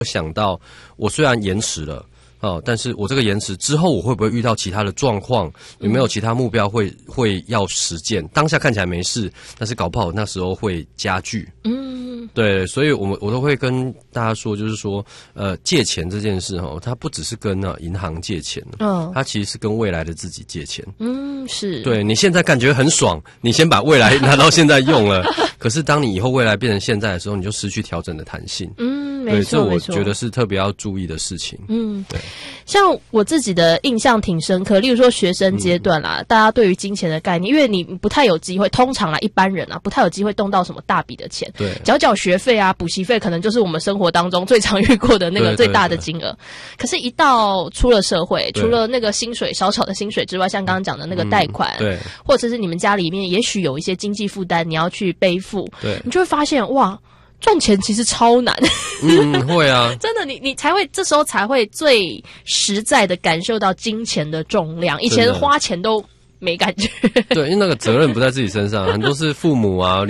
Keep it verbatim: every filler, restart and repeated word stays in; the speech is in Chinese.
想到我虽然延迟了。哦，但是我这个延迟之后，我会不会遇到其他的状况？有没有其他目标会会要实践？当下看起来没事，但是搞不好那时候会加剧。嗯，对，所以我们我都会跟大家说，就是说，呃，借钱这件事哈，它不只是跟呢银行借钱，嗯，它其实是跟未来的自己借钱。嗯，是。对，你现在感觉很爽，你先把未来拿到现在用了，可是当你以后未来变成现在的时候，你就失去调整的弹性。嗯，没错，对，这我觉得是特别要注意的事情。嗯，对。 像我自己的印象挺深刻，例如说学生阶段啦，嗯、大家对于金钱的概念，因为你不太有机会，通常啦一般人啊不太有机会动到什么大笔的钱， 对， 缴缴学费啊、补习费，可能就是我们生活当中最常遇过的那个最大的金额。可是，一到出了社会，除了那个薪水少少的薪水之外，像刚刚讲的那个贷款， 嗯、对， 或者是你们家里面也许有一些经济负担，你要去背负， 对， 你就会发现哇。赚钱其实超难， 嗯，会啊， 真的，你你才会这时候才会最实在的感受到金钱的重量。以前花钱都没感觉， 对，因为那个责任不在自己身上，很多是父母啊。